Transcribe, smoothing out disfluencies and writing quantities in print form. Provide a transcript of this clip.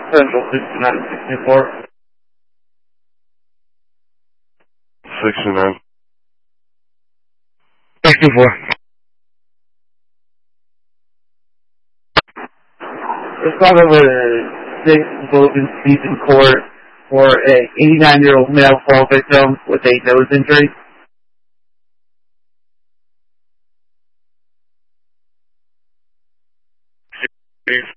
Central 6964. 69. 64. Let's talk over the Logan Stephen Court for an 89-year-old male fall victim with a nose injury. Please.